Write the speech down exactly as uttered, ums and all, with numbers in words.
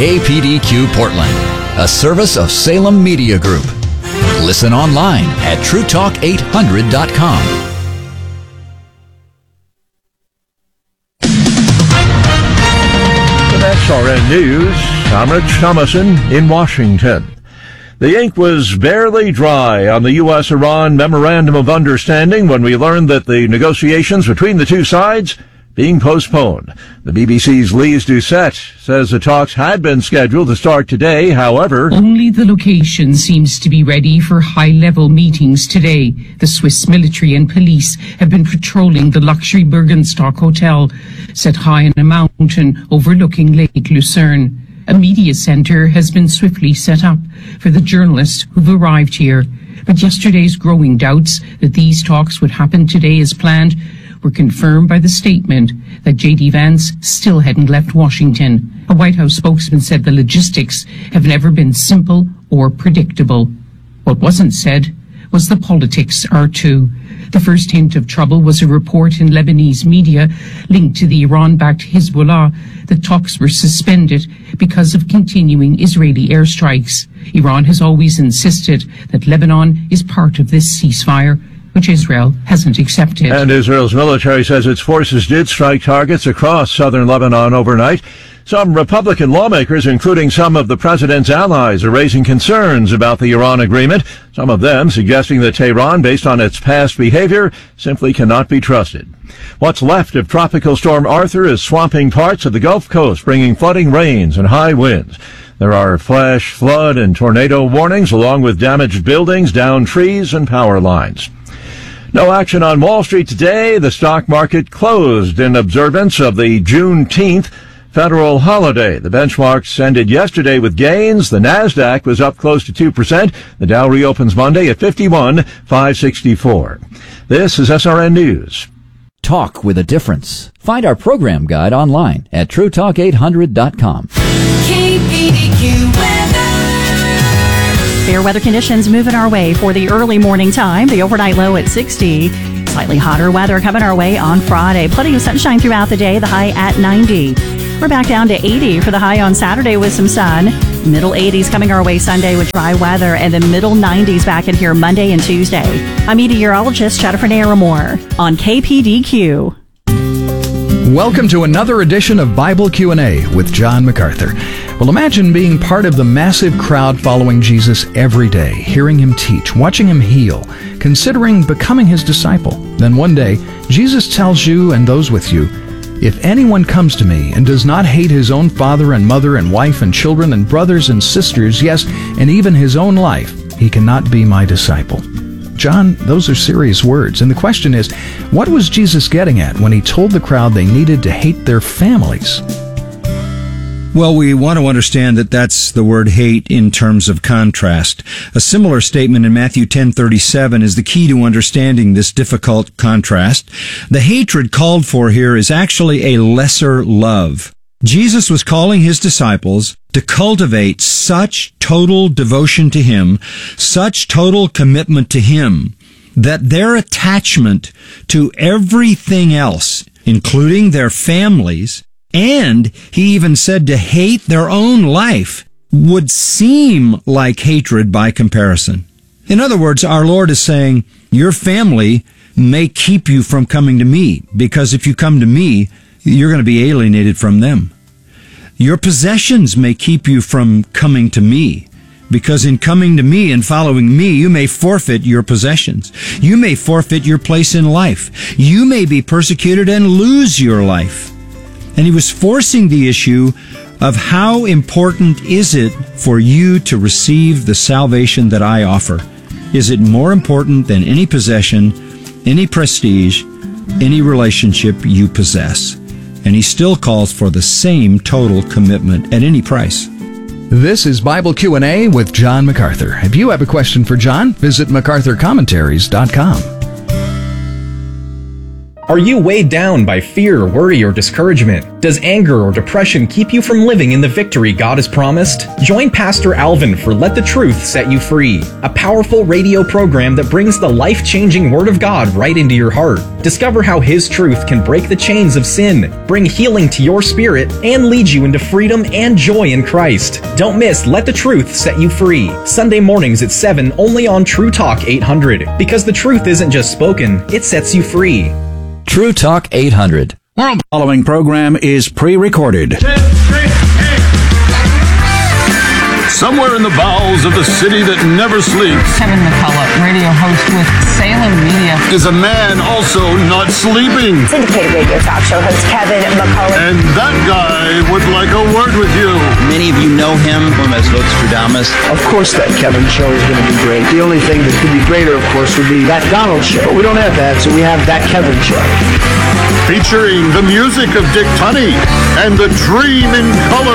K P D Q Portland, a service of Salem Media Group. Listen online at true talk eight hundred dot com. S R N News, I'm Rich Thomason in Washington. The ink was barely dry on the U S Iran Memorandum of Understanding when we learned that the negotiations between the two sides being postponed. The B B C's Lise Doucette says the talks had been scheduled to start today. However, only the location seems to be ready for high-level meetings today. The Swiss military and police have been patrolling the luxury Bergenstock Hotel, set high on a mountain overlooking Lake Lucerne. A media center has been swiftly set up for the journalists who've arrived here. But yesterday's growing doubts that these talks would happen today as planned were confirmed by the statement that J D Vance still hadn't left Washington. A White House spokesman said the logistics have never been simple or predictable. What wasn't said was the politics are too. The first hint of trouble was a report in Lebanese media linked to the Iran-backed Hezbollah that talks were suspended because of continuing Israeli airstrikes. Iran has always insisted that Lebanon is part of this ceasefire, which Israel hasn't accepted. And Israel's military says its forces did strike targets across southern Lebanon overnight. Some Republican lawmakers, including some of the president's allies, are raising concerns about the Iran agreement, some of them suggesting that Tehran, based on its past behavior, simply cannot be trusted. What's left of Tropical Storm Arthur is swamping parts of the Gulf Coast, bringing flooding rains and high winds. There are flash, flood, and tornado warnings, along with damaged buildings, downed trees, and power lines. No action on Wall Street today. The stock market closed in observance of the Juneteenth federal holiday. The benchmarks ended yesterday with gains. The NASDAQ was up close to two percent. The Dow reopens Monday at fifty-one five sixty-four. This is S R N News. Talk with a difference. Find our program guide online at true talk eight hundred dot com. K P D Q weather. Fair weather conditions moving our way for the early morning time. The overnight low at sixty. Slightly hotter weather coming our way on Friday. Plenty of sunshine throughout the day. The high at ninety. We're back down to eighty for the high on Saturday with some sun. Middle eighties coming our way Sunday with dry weather, and then middle nineties back in here Monday and Tuesday. I'm meteorologist Jennifer Naramore on K P D Q. Welcome to another edition of Bible Q and A with John MacArthur. Well, imagine being part of the massive crowd following Jesus every day, hearing him teach, watching him heal, considering becoming his disciple. Then one day, Jesus tells you and those with you, "If anyone comes to me and does not hate his own father and mother and wife and children and brothers and sisters, yes, and even his own life, he cannot be my disciple." John, those are serious words. And the question is, what was Jesus getting at when he told the crowd they needed to hate their families? Well, we want to understand that that's the word hate in terms of contrast. A similar statement in Matthew ten thirty-seven is the key to understanding this difficult contrast. The hatred called for here is actually a lesser love. Jesus was calling his disciples to cultivate such total devotion to him, such total commitment to him, that their attachment to everything else, including their families, and he even said to hate their own life, would seem like hatred by comparison. In other words, our Lord is saying, your family may keep you from coming to me, because if you come to me, you're going to be alienated from them. Your possessions may keep you from coming to me, because in coming to me and following me, you may forfeit your possessions. You may forfeit your place in life. You may be persecuted and lose your life. And he was forcing the issue of how important is it for you to receive the salvation that I offer? Is it more important than any possession, any prestige, any relationship you possess? And he still calls for the same total commitment at any price. This is Bible Q and A with John MacArthur. If you have a question for John, visit macarthur commentaries dot com. Are you weighed down by fear, worry, or discouragement? Does anger or depression keep you from living in the victory God has promised? Join Pastor Alvin for Let the Truth Set You Free, a powerful radio program that brings the life-changing Word of God right into your heart. Discover how His truth can break the chains of sin, bring healing to your spirit, and lead you into freedom and joy in Christ. Don't miss Let the Truth Set You Free, Sunday mornings at seven, only on True Talk eight hundred. Because the truth isn't just spoken, it sets you free. True Talk eight hundred. The following program is pre-recorded. Somewhere in the bowels of the city that never sleeps, Kevin McCullough, radio host with Salem Media, is a man also not sleeping. Syndicated radio talk show host Kevin McCullough. And that guy would like a word with you. Many of you know him as Nostradamus. Of course that Kevin show is going to be great. The only thing that could be greater, of course, would be that Donald show. But we don't have that, so we have that Kevin show. Featuring the music of Dick Tunney and the Dream in Color.